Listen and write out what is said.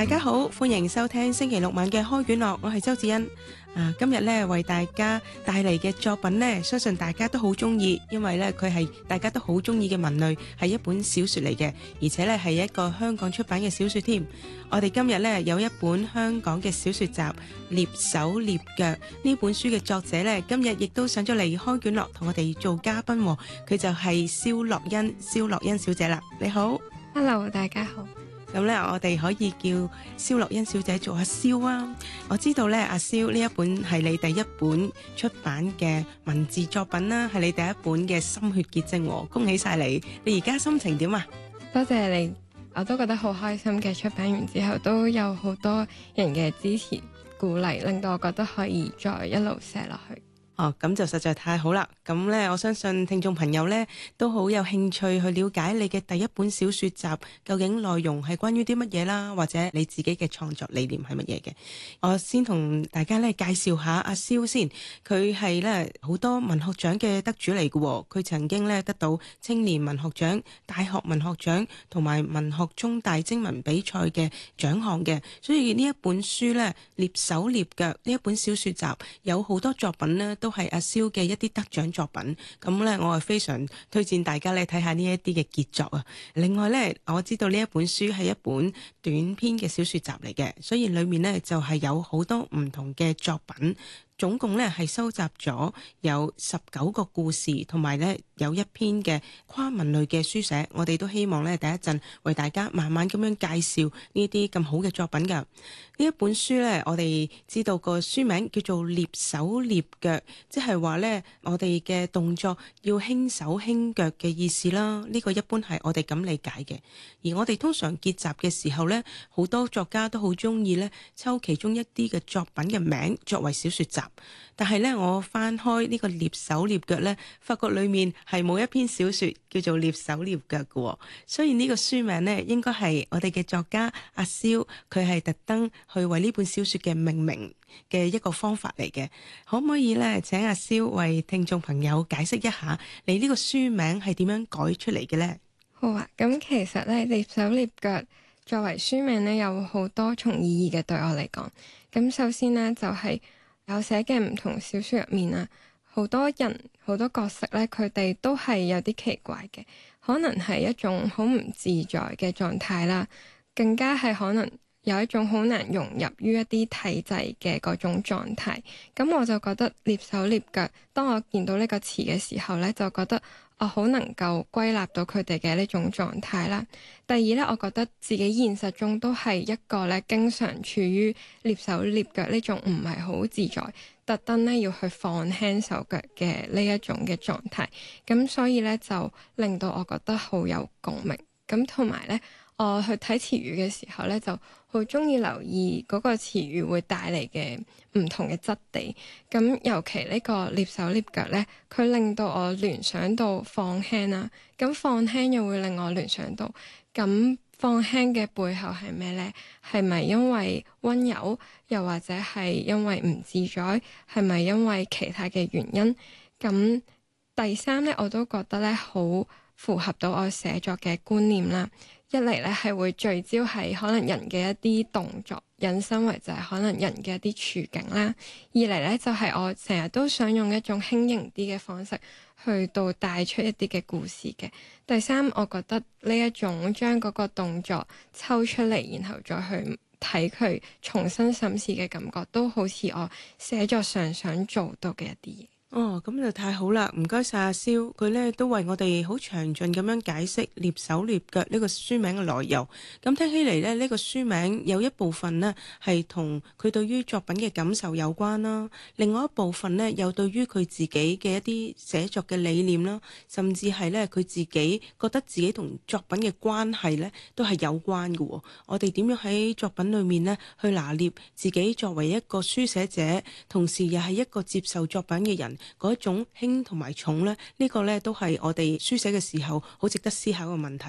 大家好，歡迎收聽星期六晚嘅開卷樂，我係周子欣。今日咧為大家帶嚟嘅作品咧，相信大家都好中意，因為咧佢係大家都好中意嘅文類，係一本小說嚟嘅，而且咧係一個香港出版嘅小說添。我哋今日咧有一本香港嘅小說集《躡手躡腳》，呢本書嘅作者咧今日亦都上咗嚟開卷樂同我哋做嘉賓，佢就係蕭樂欣，蕭樂欣小姐啦。你好。 Hello， 大家好。 咁咧，我哋可以叫蕭樂欣小姐做阿蕭啊。我知道咧，阿蕭呢一本係你第一本出版嘅文字作品啦，係你第一本嘅心血結晶喎，恭喜晒你！你而家心情點啊？ 多謝你，我都覺得好開心嘅。出版完之後都有好多人嘅支持鼓勵，令到我覺得可以再一路寫落去。 咁就實在太好啦！咁咧，我相信聽眾朋友咧都好有興趣去了解你嘅第一本小說集究竟內容係關於啲乜嘢啦，或者你自己嘅創作理念係乜嘢嘅。我先同大家咧介紹下阿蕭先，佢係咧好多文學獎嘅得主嚟嘅，佢曾經咧得到青年文學獎、大學文學獎同埋文學中大徵文比賽嘅獎項嘅，所以呢一本書咧躡手躡腳呢一本小說集有好多作品咧，都係阿蕭嘅一啲得獎作品，咁咧我係非常推薦大家咧睇下呢一啲嘅傑作啊。另外咧，我知道呢一本書係一本短篇嘅小說集嚟嘅，所以裏面咧就係有好多唔同嘅作品。總共咧係收集咗有19個故事，同埋咧有一篇嘅跨文類嘅書寫。我哋都希望咧第一陣為大家慢慢咁樣介紹呢啲咁好嘅作品㗎。呢一本書咧，我哋知道個書名叫做躡手躡腳，即係話咧我哋嘅動作要輕手輕腳嘅意思啦。呢個一般係我哋咁理解嘅。而我哋通常結集嘅時候咧，好多作家都好中意咧抽其中一啲嘅作品嘅名作為小說集。但係咧，我翻開呢個躡手躡腳咧，發覺裏面係冇一篇小說叫做躡手躡腳嘅。所以呢個書名咧，應該係我哋嘅作家阿蕭，佢係特登去為呢本小說嘅命名嘅一個方法嚟嘅。可唔可以咧，請阿蕭為聽眾朋友解釋一下，你呢個書名係點樣改出嚟嘅咧？ 好啊，咁其實咧躡手躡腳作為書名咧，有好多重意義嘅。對我嚟講，咁首先呢，就係有寫嘅唔同小說入面啊，好多人好多角色咧，佢哋都係有啲奇怪嘅，可能係一種好唔自在嘅狀態啦，更加係可能有一種好難融入於一啲體制嘅嗰種狀態。咁我就覺得躡手躡腳，當我見到呢個詞嘅時候咧，就覺得我好能夠歸納到佢哋嘅呢種狀態啦。第二咧，我覺得自己現實中都係一個咧，經常處於躡手躡腳呢種唔係好自在，特登咧要去放輕手腳嘅呢一種嘅狀態。咁所以咧就令到我覺得好有共鳴。咁同埋咧，我去睇詞語嘅時候咧，就好中意留意嗰個詞語會帶嚟嘅唔同嘅質地。咁尤其呢個躡手躡腳咧，佢令到我聯想到放輕啦。咁放輕又會令我聯想到，咁放輕嘅背後係咩咧？係咪因為溫柔，又或者係因為唔自在？係咪因為其他嘅原因？咁第三咧，我都覺得咧好符合到我寫作嘅觀念啦。一嚟咧係會聚焦喺可能人嘅一啲動作，引申為就係可能人嘅一啲處境啦。二嚟咧就係我成日都想用一種輕盈啲嘅方式去到帶出一啲嘅故事嘅。第三，我覺得呢一種將嗰個動作抽出嚟，然後再去睇佢重新審視嘅感覺，都好似我寫作上想做到嘅一啲嘢。 咁就太好啦！唔該晒阿蕭，佢咧都為我哋好詳盡咁樣解釋躡手躡腳呢個書名嘅來由。咁聽起嚟咧，呢個書名有一部分呢係同佢對於作品嘅感受有關啦，另外一部分呢又對於佢自己嘅一啲寫作嘅理念啦，甚至係咧佢自己覺得自己同作品嘅關係咧都係有關嘅。我哋點樣喺作品裏面呢去拿捏自己作為一個書寫者，同時又係一個接受作品嘅人，嗰一種輕同埋重咧，呢個咧都係我哋書寫嘅時候好值得思考嘅問題。